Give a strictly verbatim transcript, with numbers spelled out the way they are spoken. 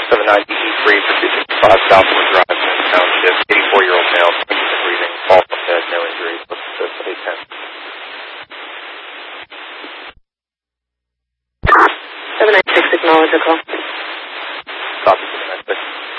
seven nine D E three for two sixty-five Southwood Drive, Lynn Township, eighty-four-year-old male, constant breathing, fall from bed, no injuries, listen to eight ten. seven nine six, acknowledge the call.